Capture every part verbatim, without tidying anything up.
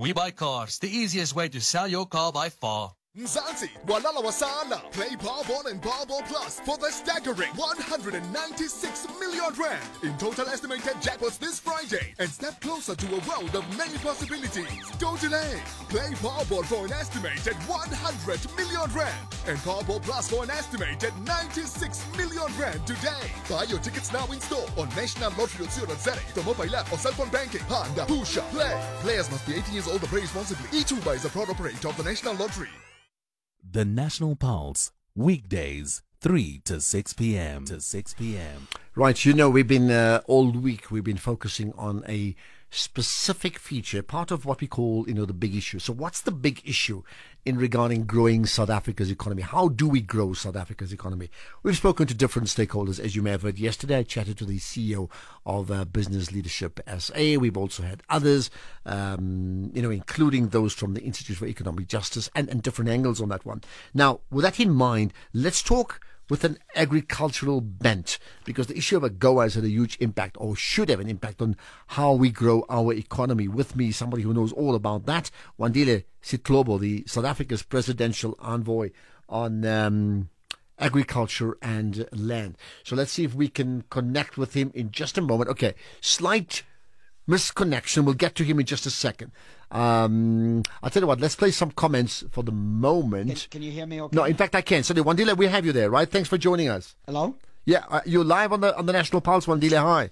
We Buy Cars, the easiest way to sell your car by far. Mzansi, Walala Wasala. Play Powerball and Powerball Plus for the staggering one hundred ninety-six million rand in total estimated jackpots this Friday and step closer to a world of many possibilities. Don't delay. Play Powerball for an estimated one hundred million rand and Powerball Plus for an estimated ninety-six million rand today. Buy your tickets now in store on national lottery dot co dot za, the mobile app or cell phone banking. Honda, Pusha, Play. Players must be eighteen years old or play responsibly. eTuba is a proud operator of the National Lottery. The National Pulse, weekdays, three to six p.m. to six p.m. Right, you know, we've been, uh, all week, we've been focusing on a specific feature, part of what we call, you know, the big issue. So what's the big issue in regarding growing South Africa's economy? How do we grow South Africa's economy? We've spoken to different stakeholders, as you may have heard yesterday. I chatted to the C E O of uh, Business Leadership S A. We've also had others, um, you know, including those from the Institute for Economic Justice and, and different angles on that one. Now, with that in mind, let's talk with an agricultural bent, because the issue of AGOA has had a huge impact, or should have an impact, on how we grow our economy. With me, somebody who knows all about that, Wandile Sihlobo, the South Africa's presidential envoy on um, agriculture and land. So let's see if we can connect with him in just a moment. Okay, slight misconnection. We'll get to him in just a second. Um, I'll tell you what, let's play some comments for the moment. Can, can you hear me okay? No, in fact, I can. So, Wandile, we have you there, right? Thanks for joining us. Hello? Yeah, uh, you're live on the on the National Pulse, Wandile. Hi.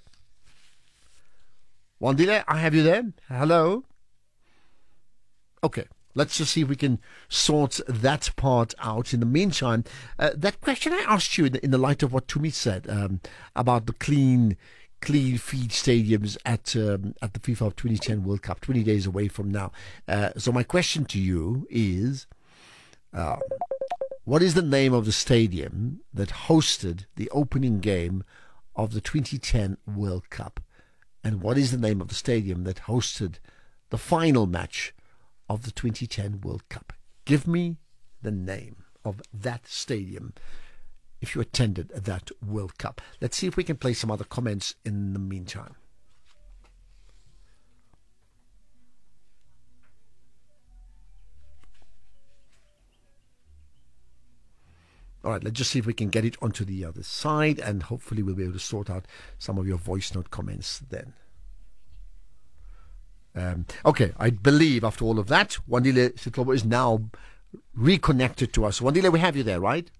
Wandile, I have you there. Hello? Okay. Let's just see if we can sort that part out. In the meantime, uh, that question I asked you in the, in the light of what Tumi said um, about the clean clean feed stadiums at um, at the FIFA twenty ten World Cup, twenty days away from now. Uh, so my question to you is, uh, what is the name of the stadium that hosted the opening game of the twenty ten World Cup? And what is the name of the stadium that hosted the final match of the twenty ten World Cup? Give me the name of that stadium if you attended that World Cup. Let's see if we can play some other comments in the meantime. All right, let's just see if we can get it onto the other side, and hopefully we'll be able to sort out some of your voice note comments then. Um, okay, I believe after all of that, Wandile Sihlobo is now reconnected to us. Wandile, we have you there, right?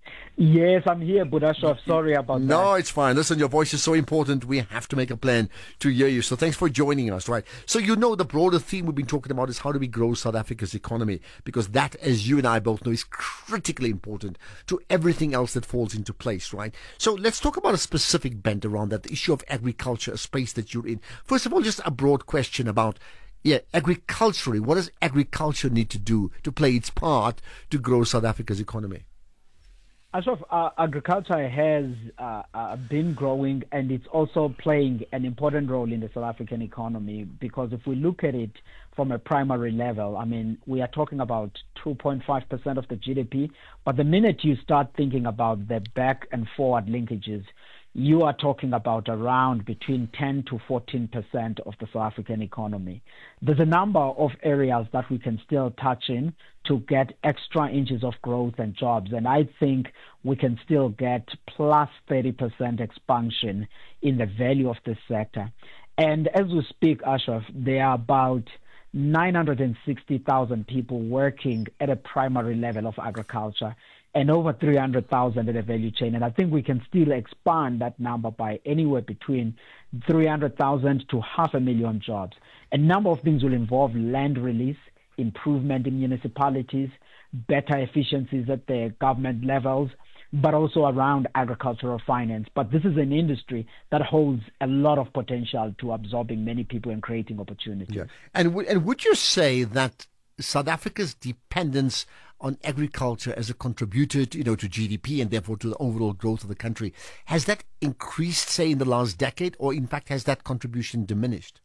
Yes, I'm here, Budashov. Sorry about no, that. No, it's fine. Listen, your voice is so important. We have to make a plan to hear you. So thanks for joining us, right? So you know the broader theme we've been talking about is how do we grow South Africa's economy? Because that, as you and I both know, is critically important to everything else that falls into place, right? So let's talk about a specific bent around that, the issue of agriculture, a space that you're in. First of all, just a broad question about, yeah, agriculturally, what does agriculture need to do to play its part to grow South Africa's economy? Ashraf, uh, agriculture has uh, uh, been growing, and it's also playing an important role in the South African economy, because if we look at it from a primary level, I mean, we are talking about two point five percent of the G D P, but the minute you start thinking about the back and forward linkages, you are talking about around between ten to fourteen percent of the South African economy. There's a number of areas that we can still touch in to get extra inches of growth and jobs, and I think we can still get plus thirty percent expansion in the value of this sector. And as we speak, Ashraf, there are about nine hundred sixty thousand people working at a primary level of agriculture, and over three hundred thousand in the value chain. And I think we can still expand that number by anywhere between three hundred thousand to half a million jobs. A number of things will involve land release, improvement in municipalities, better efficiencies at the government levels, but also around agricultural finance. But this is an industry that holds a lot of potential to absorbing many people and creating opportunities. Yeah. And, w- and would you say that South Africa's dependence on agriculture as a contributor to, you know, to G D P and therefore to the overall growth of the country, has that increased, say, in the last decade, or in fact has that contribution diminished?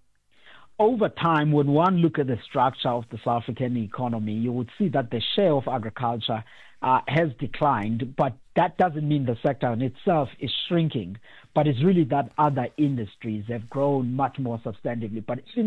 Over time, when one look at the structure of the South African economy, you would see that the share of agriculture uh, has declined, but that doesn't mean the sector in itself is shrinking, but it's really that other industries have grown much more substantively. But in